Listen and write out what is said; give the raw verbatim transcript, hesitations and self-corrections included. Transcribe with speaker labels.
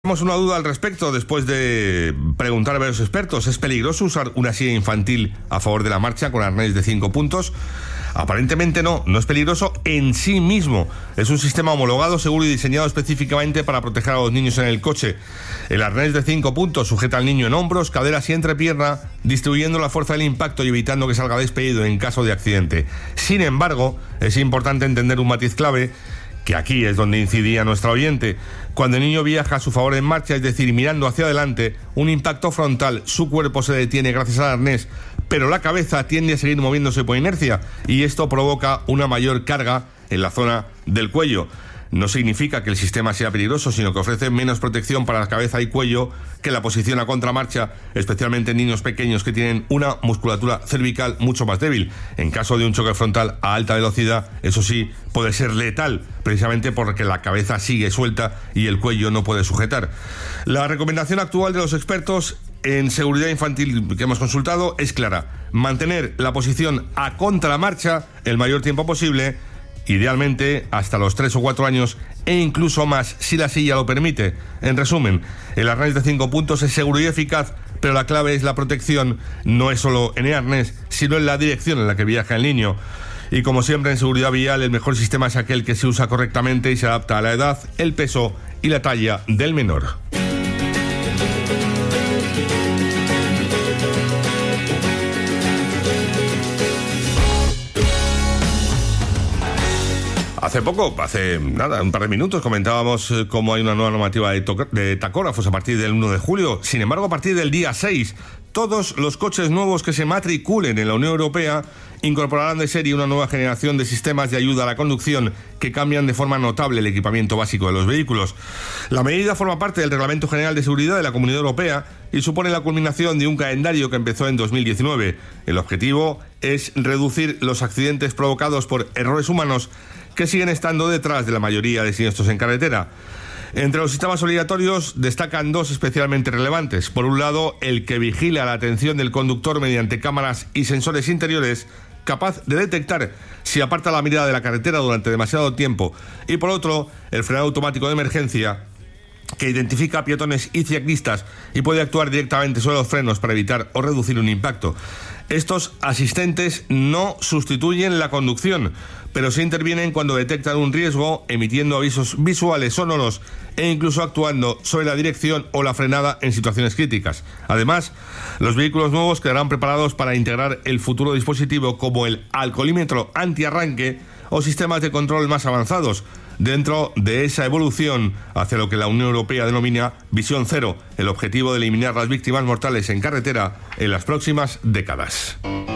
Speaker 1: Tenemos una duda al respecto después de preguntar a varios expertos. ¿Es peligroso usar una silla infantil a favor de la marcha con arnés de cinco puntos? Aparentemente no, no es peligroso en sí mismo. Es un sistema homologado, seguro y diseñado específicamente para proteger a los niños en el coche. El arnés de cinco puntos sujeta al niño en hombros, caderas y entrepierna, distribuyendo la fuerza del impacto y evitando que salga despedido en caso de accidente. Sin embargo, es importante entender un matiz clave, que aquí es donde incidía nuestra oyente. Cuando el niño viaja a su favor en marcha, es decir, mirando hacia adelante, un impacto frontal, su cuerpo se detiene gracias al arnés, pero la cabeza tiende a seguir moviéndose por inercia y esto provoca una mayor carga en la zona del cuello. No significa que el sistema sea peligroso, sino que ofrece menos protección para la cabeza y cuello que la posición a contramarcha, especialmente en niños pequeños que tienen una musculatura cervical mucho más débil. En caso de un choque frontal a alta velocidad, eso sí, puede ser letal, precisamente porque la cabeza sigue suelta y el cuello no puede sujetar. La recomendación actual de los expertos en seguridad infantil que hemos consultado es clara: mantener la posición a contramarcha el mayor tiempo posible, idealmente hasta los tres o cuatro años e incluso más si la silla lo permite. En resumen, el arnés de cinco puntos es seguro y eficaz, pero la clave es la protección. No es solo en el arnés, sino en la dirección en la que viaja el niño. Y como siempre en seguridad vial, el mejor sistema es aquel que se usa correctamente y se adapta a la edad, el peso y la talla del menor. Hace poco, hace nada, un par de minutos, comentábamos cómo hay una nueva normativa de, de tacógrafos a partir del uno de julio. Sin embargo, a partir del día seis, todos los coches nuevos que se matriculen en la Unión Europea incorporarán de serie una nueva generación de sistemas de ayuda a la conducción que cambian de forma notable el equipamiento básico de los vehículos. La medida forma parte del Reglamento General de Seguridad de la Comunidad Europea y supone la culminación de un calendario que empezó en dos mil diecinueve. El objetivo es reducir los accidentes provocados por errores humanos que siguen estando detrás de la mayoría de siniestros en carretera. Entre los sistemas obligatorios destacan dos especialmente relevantes. Por un lado, el que vigila la atención del conductor mediante cámaras y sensores interiores capaz de detectar si aparta la mirada de la carretera durante demasiado tiempo. Y por otro, el frenado automático de emergencia, que identifica a peatones y ciclistas y puede actuar directamente sobre los frenos para evitar o reducir un impacto. Estos asistentes no sustituyen la conducción, pero sí intervienen cuando detectan un riesgo, emitiendo avisos visuales sonoros e incluso actuando sobre la dirección o la frenada en situaciones críticas. Además, los vehículos nuevos quedarán preparados para integrar el futuro dispositivo como el alcoholímetro antiarranque o sistemas de control más avanzados, dentro de esa evolución hacia lo que la Unión Europea denomina Visión Cero, el objetivo de eliminar las víctimas mortales en carretera en las próximas décadas.